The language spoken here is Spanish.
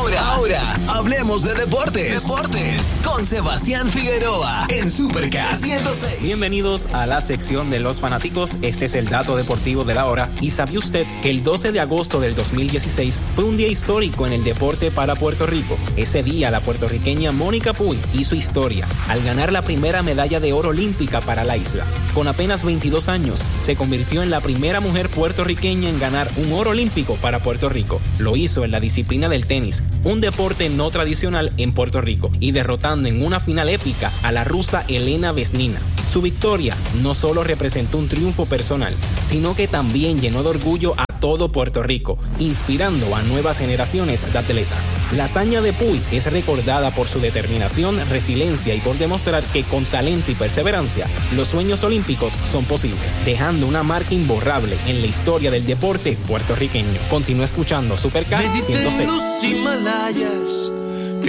Ahora, hablemos de deportes. Con Sebastián Figueroa en Super K106. Bienvenidos a la sección de los fanáticos. Este es el dato deportivo de la hora. ¿Y sabía usted que el 12 de agosto del 2016 fue un día histórico en el deporte para Puerto Rico? Ese día la puertorriqueña Mónica Puig hizo historia al ganar la primera medalla de oro olímpica para la isla. Con apenas 22 años, se convirtió en la primera mujer puertorriqueña en ganar un oro olímpico para Puerto Rico. Lo hizo en la disciplina del tenis, un deporte no tradicional en Puerto Rico, y derrotando en una final épica a la rusa Elena Vesnina. Su victoria no solo representó un triunfo personal, sino que también llenó de orgullo a todo Puerto Rico, inspirando a nuevas generaciones de atletas. La hazaña de Puig es recordada por su determinación, resiliencia y por demostrar que con talento y perseverancia, los sueños olímpicos son posibles, dejando una marca imborrable en la historia del deporte puertorriqueño. Continúa escuchando Super K 106. Himalayas,